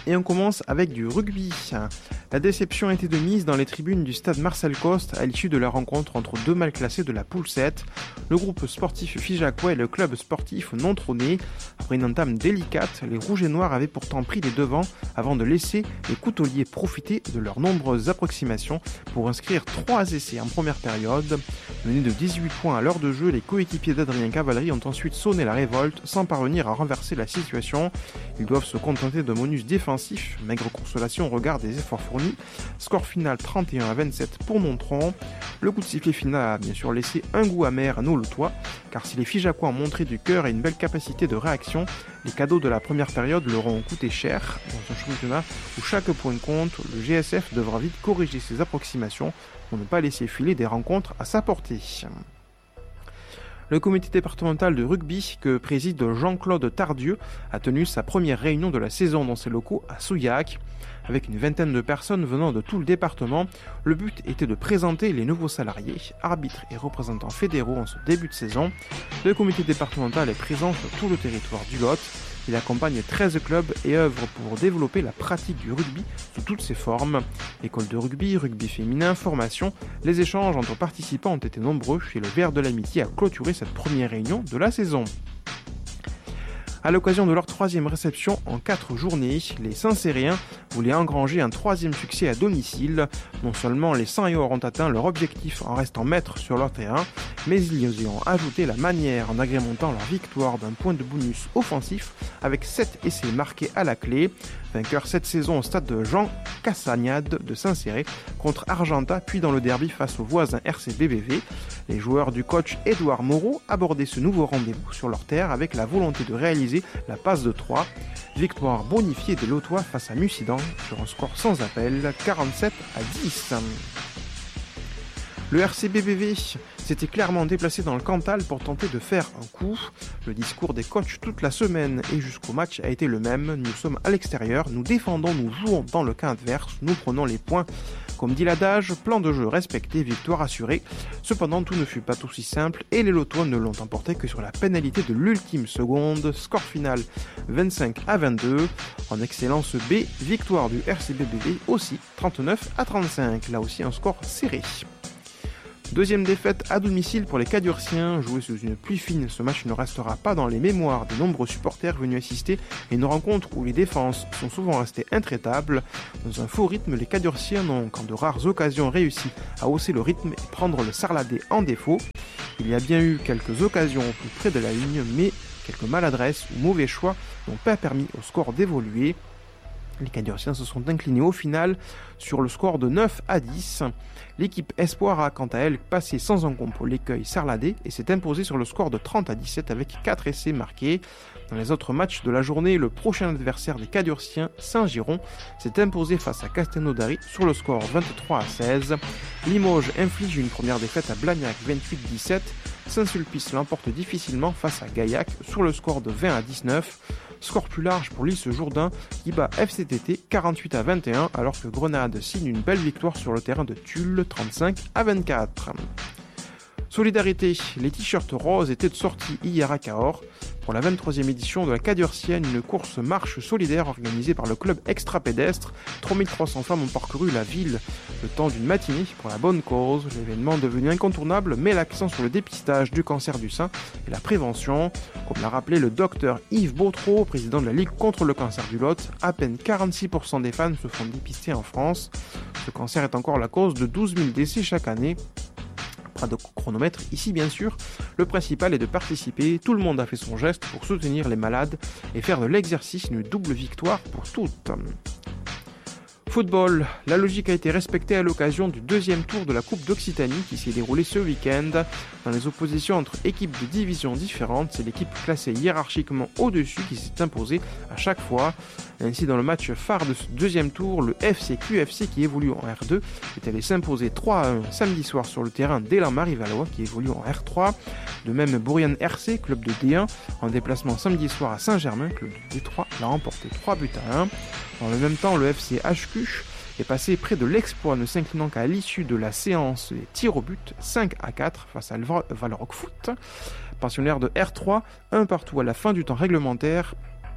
Et on commence avec du rugby. La déception était de mise dans les tribunes du stade Marcel Coste à l'issue de la rencontre entre deux mal classés de la poule 7, le groupe sportif Figeacois et le club sportif Non-Trôné. Après une entame délicate, les Rouges et Noirs avaient pourtant pris les devants avant de laisser les Couteliers profiter de leurs nombreuses approximations pour inscrire 3 essais en première période. Menés de 18 points à l'heure de jeu, les coéquipiers d'Adrien Cavalery ont ensuite sonné la révolte sans parvenir à renverser la situation. Ils doivent se contenter de bonus défensifs. Maigre consolation au regard des efforts fournis. Score final 31-27 pour Nontron. Le coup de sifflet final a bien sûr laissé un goût amer à nos Lotois, car si les Figeacois ont montré du cœur et une belle capacité de réaction, les cadeaux de la première période leur ont coûté cher. Dans un championnat où chaque point compte, le GSF devra vite corriger ses approximations pour ne pas laisser filer des rencontres à sa portée. Le comité départemental de rugby que préside Jean-Claude Tardieu a tenu sa première réunion de la saison dans ses locaux à Souillac. Avec une vingtaine de personnes venant de tout le département, le but était de présenter les nouveaux salariés, arbitres et représentants fédéraux en ce début de saison. Le comité départemental est présent sur tout le territoire du Lot. Il accompagne 13 clubs et œuvre pour développer la pratique du rugby sous toutes ses formes. École de rugby, rugby féminin, formation, les échanges entre participants ont été nombreux et le Verre de l'Amitié a clôturé cette première réunion de la saison. À l'occasion de leur 3e réception en 4 journées, les Saint-Cériens voulaient engranger un 3e succès à domicile. Non seulement les Saint-Yor ont atteint leur objectif en restant maîtres sur leur terrain, mais ils y ont ajouté la manière en agrémentant leur victoire d'un point de bonus offensif avec 7 essais marqués à la clé. Vainqueur cette saison au stade de Jean Cassagnade de Saint-Céré contre Argentat, puis dans le derby face aux voisins RCBBV. Les joueurs du coach Édouard Moreau abordaient ce nouveau rendez-vous sur leur terre avec la volonté de réaliser la passe de 3. Victoire bonifiée des Lotois face à Mussidan sur un score sans appel, 47-10. Le RCBBV s'était clairement déplacé dans le Cantal pour tenter de faire un coup. Le discours des coachs toute la semaine et jusqu'au match a été le même. Nous sommes à l'extérieur, nous défendons, nous jouons dans le camp adverse, nous prenons les points. Comme dit l'adage, plan de jeu respecté, victoire assurée. Cependant, tout ne fut pas aussi simple et les Lotois ne l'ont emporté que sur la pénalité de l'ultime seconde. Score final 25-22. En excellence B, victoire du RCBBV aussi 39-35. Là aussi un score serré. Deuxième défaite à domicile pour les Cadurciens. Joué sous une pluie fine, ce match ne restera pas dans les mémoires des nombreux supporters venus assister à une rencontre où les défenses sont souvent restées intraitables. Dans un faux rythme, les Cadurciens n'ont qu'en de rares occasions réussi à hausser le rythme et prendre le Sarladais en défaut. Il y a bien eu quelques occasions plus près de la ligne, mais quelques maladresses ou mauvais choix n'ont pas permis au score d'évoluer. Les Cadurciens se sont inclinés au final sur le score de 9-10. L'équipe Espoir a quant à elle passé sans encombre l'écueil Sarladais et s'est imposée sur le score de 30-17 avec 4 essais marqués. Dans les autres matchs de la journée, le prochain adversaire des Cadurciens, Saint-Giron, s'est imposé face à Castelnaudary sur le score 23-16. Limoges inflige une première défaite à Blagnac 28-17. Saint-Sulpice l'emporte difficilement face à Gaillac sur le score de 20-19. Score plus large pour l'Is Jourdain qui bat FCTT 48-21 alors que Grenade signe une belle victoire sur le terrain de Tulle 35-24. Solidarité, les t-shirts roses étaient de sortie hier à Cahors. Pour la 23e édition de la Cadurcienne, une course marche solidaire organisée par le club extra-pédestre. 3300 femmes ont parcouru la ville le temps d'une matinée pour la bonne cause. L'événement devenu incontournable met l'accent sur le dépistage du cancer du sein et la prévention. Comme l'a rappelé le docteur Yves Bautreau, président de la Ligue contre le cancer du Lot, à peine 46% des femmes se font dépister en France. Ce cancer est encore la cause de 12 000 décès chaque année. Pas de chronomètre ici bien sûr, le principal est de participer, tout le monde a fait son geste pour soutenir les malades et faire de l'exercice une double victoire pour toutes. Football, la logique a été respectée à l'occasion du 2e tour de la Coupe d'Occitanie qui s'est déroulé ce week-end. Dans les oppositions entre équipes de divisions différentes, c'est l'équipe classée hiérarchiquement au-dessus qui s'est imposée à chaque fois. Ainsi, dans le match phare de ce 2e tour, le FC QFC qui évolue en R2 est allé s'imposer 3-1 samedi soir sur le terrain d'Élan Marivallois qui évolue en R3. De même, Bourriane RC, club de D1, en déplacement samedi soir à Saint-Germain, club de D3, l'a remporté 3-1. Dans le même temps, le FC HQ est passé près de l'exploit, ne s'inclinant qu'à l'issue de la séance des tirs au but 5-4 face à Valoroc Foot. Pensionnaire de R3, un partout à la fin du temps réglementaire.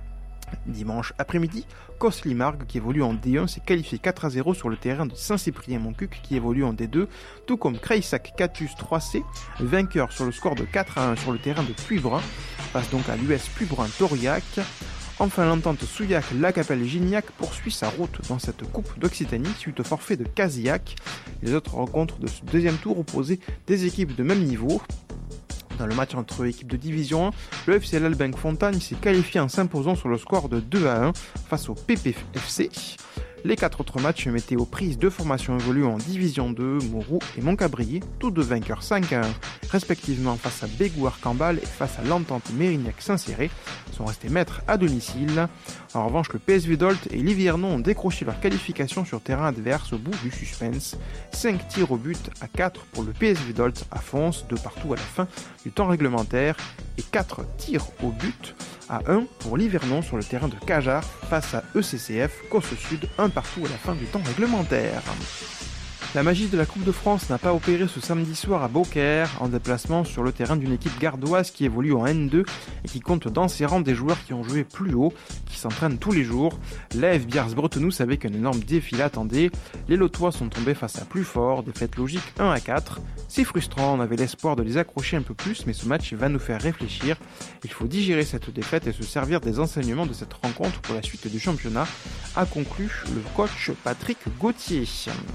Dimanche après-midi, Coslimargue qui évolue en D1 s'est qualifié 4-0 sur le terrain de Saint-Cyprien-Montcuq qui évolue en D2, tout comme Creysac Catus 3C, vainqueur sur le score de 4-1 sur le terrain de Puybrun, passe donc à l'US Puybrun-Tauriac. Enfin, l'entente Souillac-Lacapelle-Gignac poursuit sa route dans cette Coupe d'Occitanie suite au forfait de Casillac. Les autres rencontres de ce deuxième tour opposaient des équipes de même niveau. Dans le match entre équipes de Division 1, le FC Lalbenque-Fontagne s'est qualifié en s'imposant sur le score de 2-1 face au PPFC. Les 4 autres matchs mettaient aux prises deux formations évoluant en Division 2, Mourou et Montcabrier, tous deux vainqueurs 5-1, respectivement face à Bégou-Arcambal et face à l'entente Mérignac-Saint-Céré, sont restés maîtres à domicile. En revanche, le PSV Dolt et Livernon ont décroché leur qualification sur terrain adverse au bout du suspense. 5 tirs au but à 4 pour le PSV Dolt à Fons, 2 partout à la fin du temps réglementaire, et 4 tirs au but à 1 pour Livernon sur le terrain de Cajar face à ECCF, Cosse Sud, 1 partout à la fin du temps réglementaire. La magie de la Coupe de France n'a pas opéré ce samedi soir à Beaucaire, en déplacement sur le terrain d'une équipe gardoise qui évolue en N2 et qui compte dans ses rangs des joueurs qui ont joué plus haut, qui s'entraînent tous les jours. L'AF Biars-Bretenoux savait qu'un énorme défi l'attendait. Les Lotois sont tombés face à plus fort, défaite logique 1-4. C'est frustrant, on avait l'espoir de les accrocher un peu plus, mais ce match va nous faire réfléchir. Il faut digérer cette défaite et se servir des enseignements de cette rencontre pour la suite du championnat, a conclu le coach Patrick Gauthier.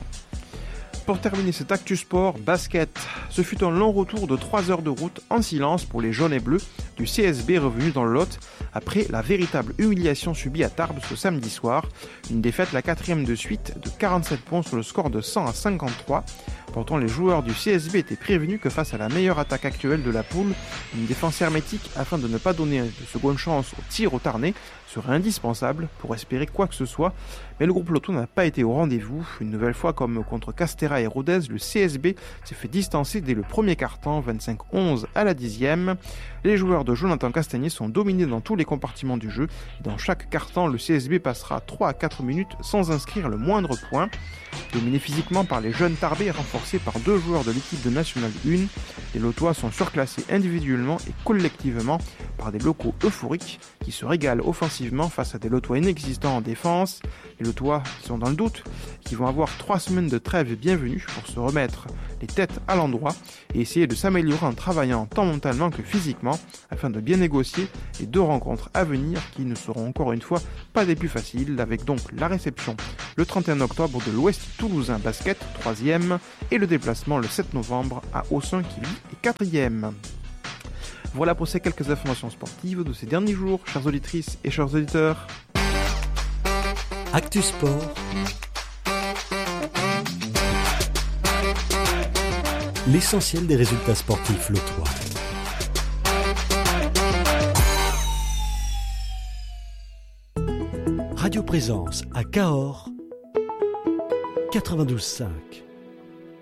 Pour terminer cet Actu Sport, basket. Ce fut un long retour de 3 heures de route en silence pour les jaunes et bleus du CSB revenus dans le Lot après la véritable humiliation subie à Tarbes ce samedi soir. Une défaite, la 4e de suite, de 47 points sur le score de 100-53. Pourtant, les joueurs du CSB étaient prévenus que face à la meilleure attaque actuelle de la poule, une défense hermétique afin de ne pas donner de seconde chance au tir au Tarnais serait indispensable pour espérer quoi que ce soit. Mais le groupe Loto n'a pas été au rendez-vous. Une nouvelle fois, comme contre Castera et Rodez, le CSB s'est fait distancer dès le premier quart-temps, 25-11 à la 10e. Les joueurs de Jonathan Castagnier sont dominés dans tous les compartiments du jeu. Dans chaque quart-temps, le CSB passera 3 à 4 minutes sans inscrire le moindre point. Dominés physiquement par les jeunes Tarbais et renforcés par 2 joueurs de l'équipe de National 1, les Lotois sont surclassés individuellement et collectivement par des locaux euphoriques qui se régalent offensivement face à des Lotois inexistants en défense. Les Lotois qui sont dans le doute, qui vont avoir 3 semaines de trêve bienvenue pour se remettre les têtes à l'endroit et essayer de s'améliorer en travaillant tant mentalement que physiquement afin de bien négocier les 2 rencontres à venir qui ne seront encore une fois pas des plus faciles, avec donc la réception le 31 octobre de l'Ouest Toulousain Basket, 3e, et le déplacement le 7 novembre à Haussin qui lui est 4e. Voilà pour ces quelques informations sportives de ces derniers jours, chères auditrices et chers auditeurs. Actu Sport. L'essentiel des résultats sportifs lotois. Radio Présence à Cahors, 92.5.